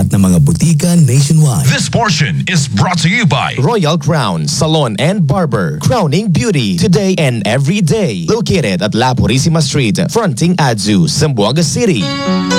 at ng mga butika nationwide. This portion is brought to you by Royal Crown Salon and Barber, crowning beauty today and every day. Located at La Purísima Street, fronting Adzu, Zamboanga City.